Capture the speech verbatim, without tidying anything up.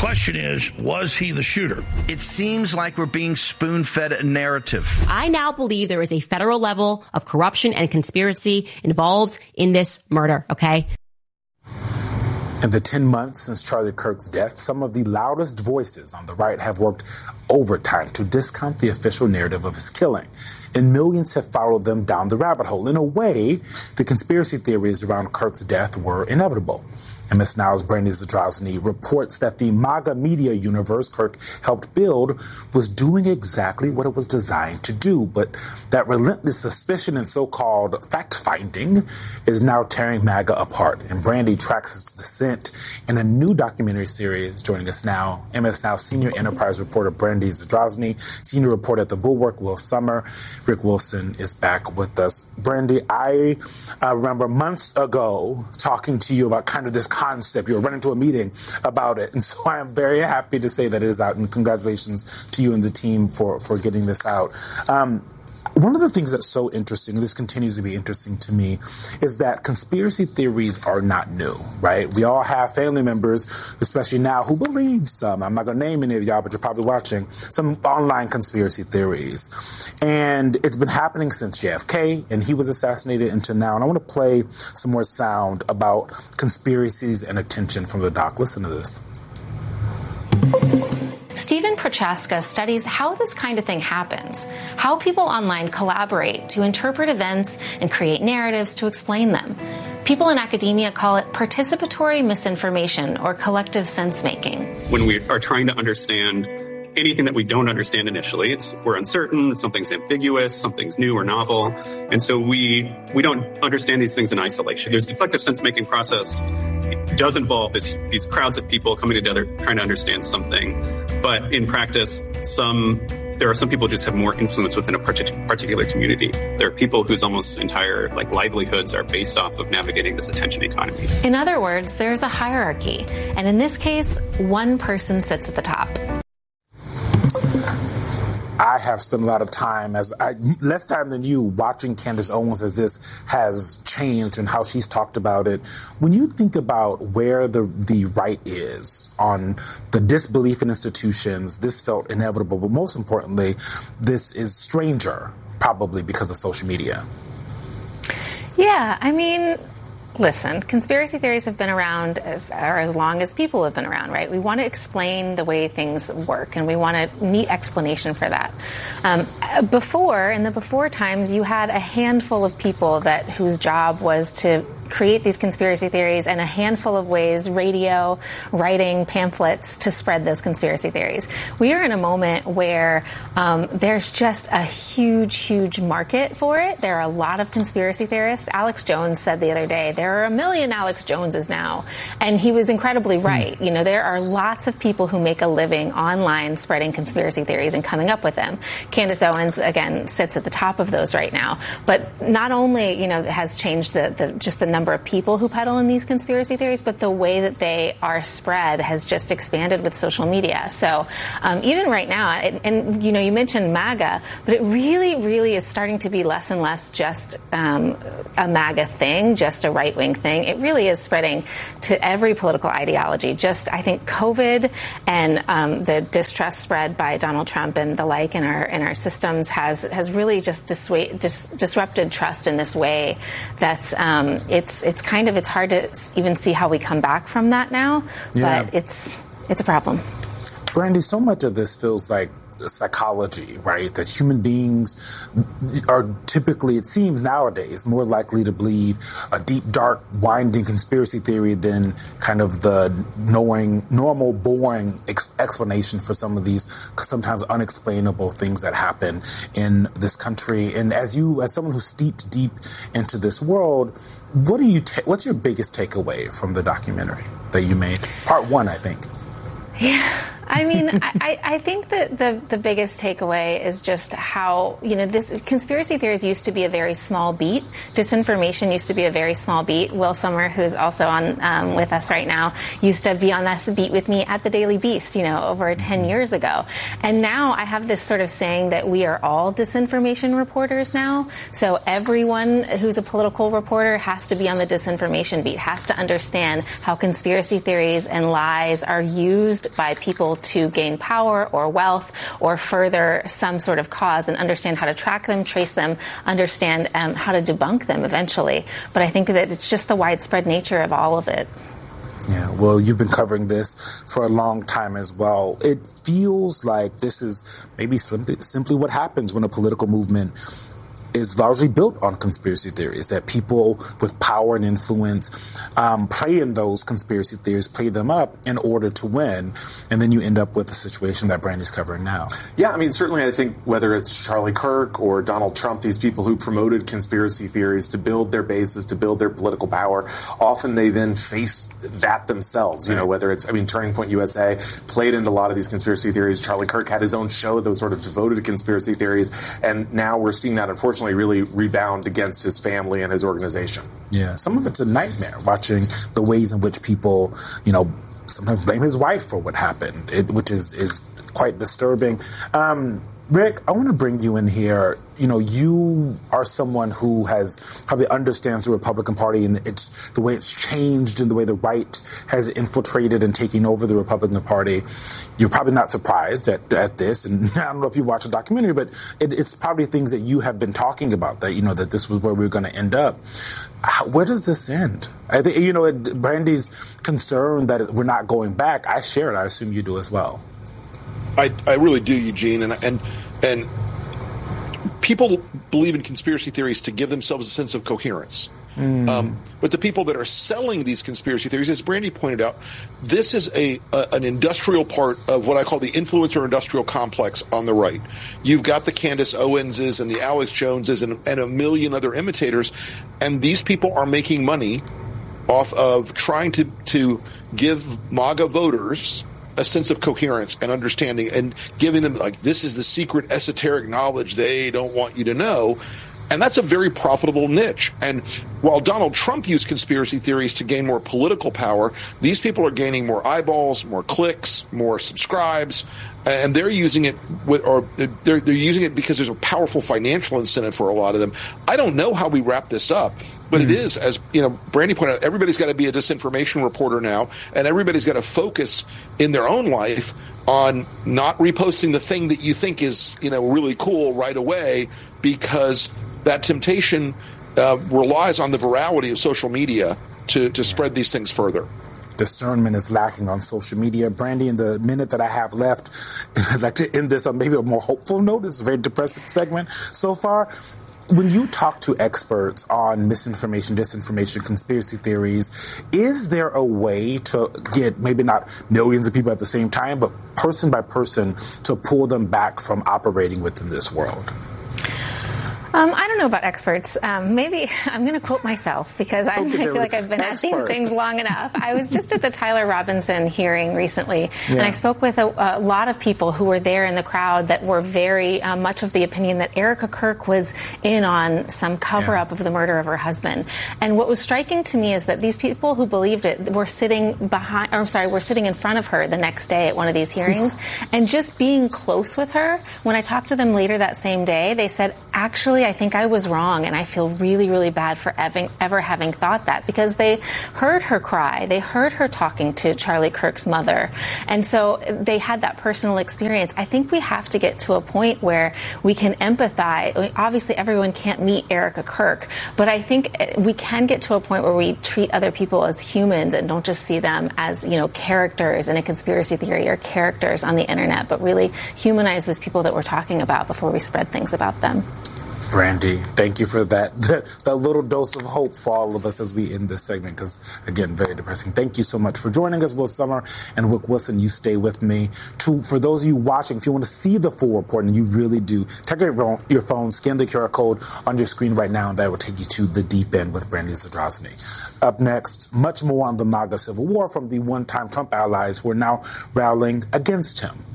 question is, was he the shooter? It seems like we're being spoon-fed a narrative. I now believe there is a federal level of corruption and conspiracy involved in this murder, okay? In the ten months since Charlie Kirk's death, some of the loudest voices on the right have worked overtime to discount the official narrative of his killing. And millions have followed them down the rabbit hole. In a way, the conspiracy theories around Kirk's death were inevitable. M S Now's Brandy Zadrozny reports that the MAGA media universe Kirk helped build was doing exactly what it was designed to do, but that relentless suspicion and so-called fact-finding is now tearing MAGA apart. And Brandy tracks its descent in a new documentary series. Joining us now, M S Now senior enterprise reporter Brandy Zadrozny, senior reporter at The Bulwark, Will Sommer. Rick Wilson is back with us. Brandy, I uh, remember months ago talking to you about kind of this concept. You were running to a meeting about it. And so I am very happy to say that it is out. And congratulations to you and the team for, for getting this out. Um, One of the things that's so interesting, and this continues to be interesting to me, is that conspiracy theories are not new, right? We all have family members, especially now, who believe some. I'm not going to name any of y'all, but you're probably watching some online conspiracy theories. And it's been happening since J F K, and he was assassinated until now. And I want to play some more sound about conspiracies and attention from the doc. Listen to this. Stephen Prochaska studies how this kind of thing happens, how people online collaborate to interpret events and create narratives to explain them. People in academia call it participatory misinformation or collective sense-making. When we are trying to understand anything that we don't understand initially, it's we're uncertain, something's ambiguous, something's new or novel, and so we we don't understand these things in isolation. There's the collective sense-making process. It does involve this, these crowds of people coming together trying to understand something, but in practice, some there are some people who just have more influence within a particular community. There are people whose almost entire like livelihoods are based off of navigating this attention economy. In other words, there's a hierarchy, and in this case, one person sits at the top. I have spent a lot of time, as I, less time than you, watching Candace Owens as this has changed and how she's talked about it. When you think about where the the right is on the disbelief in institutions, this felt inevitable. But most importantly, this is stranger, probably because of social media. Yeah, I mean, listen, conspiracy theories have been around for as long as people have been around, right? We want to explain the way things work, and we want a neat explanation for that. Um, before, in the before times, you had a handful of people that whose job was to create these conspiracy theories, and a handful of ways, radio, writing, pamphlets, to spread those conspiracy theories. We are in a moment where um, there's just a huge, huge market for it. There are a lot of conspiracy theorists. Alex Jones said the other day, there are a million Alex Joneses now. And he was incredibly right. You know, there are lots of people who make a living online spreading conspiracy theories and coming up with them. Candace Owens, again, sits at the top of those right now. But not only, you know, has changed the, the just the number of people who peddle in these conspiracy theories, but the way that they are spread has just expanded with social media. So um, even right now, and, and, you know, you mentioned MAGA, but it really, really is starting to be less and less just um, a MAGA thing, just a right-wing thing. It really is spreading to every political ideology. Just, I think, COVID and um, the distrust spread by Donald Trump and the like in our in our systems has has really just dissuade, dis, disrupted trust in this way that's um, it's it's kind of it's hard to even see how we come back from that now. Yeah. But it's it's a problem. Brandy, so much of this feels like psychology, right? That human beings are typically, it seems nowadays, more likely to believe a deep, dark, winding conspiracy theory than kind of the knowing, normal, boring ex- explanation for some of these sometimes unexplainable things that happen in this country. And as you, as someone who's steeped deep into this world, what do you? Ta- what's your biggest takeaway from the documentary that you made? Part one, I think. Yeah. I mean, I, I think that the, the biggest takeaway is just how, you know, this conspiracy theories used to be a very small beat. Disinformation used to be a very small beat. Will Sommer, who's also on um, with us right now, used to be on this beat with me at the Daily Beast, you know, over ten years ago. And now I have this sort of saying that we are all disinformation reporters now. So everyone who's a political reporter has to be on the disinformation beat, has to understand how conspiracy theories and lies are used by people to gain power or wealth or further some sort of cause, and understand how to track them, trace them, understand um, how to debunk them eventually. But I think that it's just the widespread nature of all of it. Yeah, well, you've been covering this for a long time as well. It feels like this is maybe simply, simply what happens when a political movement is largely built on conspiracy theories, that people with power and influence um, play in those conspiracy theories, play them up in order to win, and then you end up with the situation that Brandy's covering now. Yeah, I mean, certainly I think whether it's Charlie Kirk or Donald Trump, these people who promoted conspiracy theories to build their bases, to build their political power, often they then face that themselves, you know, whether it's, I mean, Turning Point U S A played into a lot of these conspiracy theories. Charlie Kirk had his own show that was sort of devoted to conspiracy theories, and now we're seeing that, unfortunately, really rebound against his family and his organization. Yeah, some of it's a nightmare, watching the ways in which people, you know, sometimes blame his wife for what happened, it, which is, is quite disturbing. Um, Rick, I want to bring you in here. You know, you are someone who has probably understands the Republican Party and it's the way it's changed and the way the right has infiltrated and taken over the Republican Party. You're probably not surprised at, at this. And I don't know if you've watched the documentary, but it, it's probably things that you have been talking about, that, you know, that this was where we were going to end up. How, where does this end? I think, you know, it, Brandy's concern that we're not going back, I share it. I assume you do as well. I, I really do, Eugene, and and and people believe in conspiracy theories to give themselves a sense of coherence. Mm. Um, but the people that are selling these conspiracy theories, as Brandy pointed out, this is a, a an industrial part of what I call the influencer industrial complex on the right. You've got the Candace Owenses and the Alex Joneses and, and a million other imitators, and these people are making money off of trying to to give MAGA voters a sense of coherence and understanding, and giving them, like, this is the secret esoteric knowledge they don't want you to know. And that's a very profitable niche. And while Donald Trump used conspiracy theories to gain more political power, these people are gaining more eyeballs, more clicks, more subscribes, and they're using it with, or they're, they're using it because there's a powerful financial incentive for a lot of them. I don't know how we wrap this up, but mm. it is, as you know, Brandy pointed out, everybody's got to be a disinformation reporter now, and everybody's got to focus in their own life on not reposting the thing that you think is, you know, really cool right away, because that temptation uh, relies on the virality of social media to, to spread these things further. Discernment is lacking on social media. Brandy, in the minute that I have left, I'd like to end this on maybe a more hopeful note. It's a very depressing segment so far. When you talk to experts on misinformation, disinformation, conspiracy theories, is there a way to get maybe not millions of people at the same time, but person by person, to pull them back from operating within this world? Um, I don't know about experts. Um, maybe I'm going to quote myself, because I, I feel like I've been expert. at these things long enough. I was just at the Tyler Robinson hearing recently, yeah. and I spoke with a, a lot of people who were there in the crowd that were very uh, much of the opinion that Erica Kirk was in on some cover-up yeah. of the murder of her husband. And what was striking to me is that these people who believed it were sitting behind, or I'm sorry, were sitting in front of her the next day at one of these hearings, and just being close with her. When I talked to them later that same day, they said, actually, I think I was wrong, and I feel really, really bad for ever, ever having thought that, because they heard her cry. They heard her talking to Charlie Kirk's mother. And so they had that personal experience. I think we have to get to a point where we can empathize. I mean, obviously, everyone can't meet Erica Kirk, but I think we can get to a point where we treat other people as humans and don't just see them as, you know, characters in a conspiracy theory or characters on the internet, but really humanize those people that we're talking about before we spread things about them. Brandy, thank you for that, that that little dose of hope for all of us as we end this segment, because, again, very depressing. Thank you so much for joining us, Will Sommer and Wick Wilson. You stay with me. To, for those of you watching, if you want to see the full report, and you really do, take your, your phone, scan the Q R code on your screen right now, and that will take you to the deep end with Brandy Zadrozny. Up next, much more on the MAGA Civil War from the one-time Trump allies who are now rallying against him.